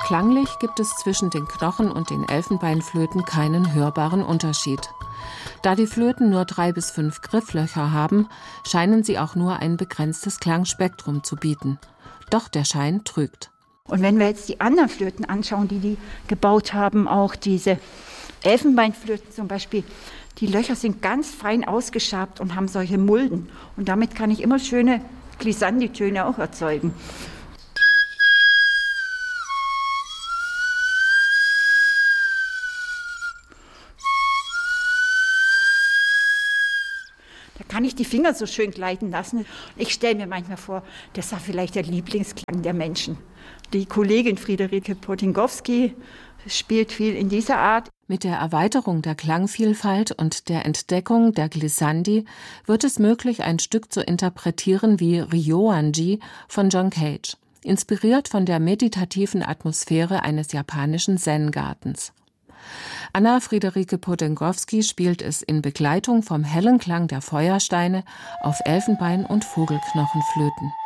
Klanglich gibt es zwischen den Knochen- und den Elfenbeinflöten keinen hörbaren Unterschied. Da die Flöten nur 3 bis 5 Grifflöcher haben, scheinen sie auch nur ein begrenztes Klangspektrum zu bieten. Doch der Schein trügt. Und wenn wir jetzt die anderen Flöten anschauen, die gebaut haben, auch diese Elfenbeinflöten zum Beispiel, die Löcher sind ganz fein ausgeschabt und haben solche Mulden. Und damit kann ich immer schöne Glissandi-Töne auch erzeugen. Da kann ich die Finger so schön gleiten lassen. Ich stelle mir manchmal vor, das war vielleicht der Lieblingsklang der Menschen. Die Kollegin Friederike Potingowski spielt viel in dieser Art. Mit der Erweiterung der Klangvielfalt und der Entdeckung der Glissandi wird es möglich, ein Stück zu interpretieren wie Ryoanji von John Cage, inspiriert von der meditativen Atmosphäre eines japanischen Zen-Gartens. Anna Friederike Potingowski spielt es in Begleitung vom hellen Klang der Feuersteine auf Elfenbein- und Vogelknochenflöten.